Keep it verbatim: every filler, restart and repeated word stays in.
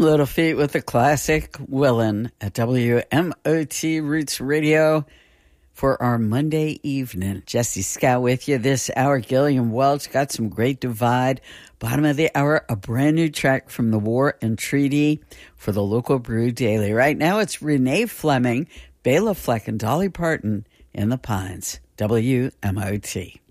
Little Feat with the classic Willin' at W M O T Roots Radio for our Monday evening. Jesse Scott with you this hour. Gillian Welch got some great Divide. Bottom of the hour, a brand new track from the War and Treaty for the Local Brew Daily. Right now it's Renee Fleming, Bela Fleck, and Dolly Parton in the Pines. W M O T.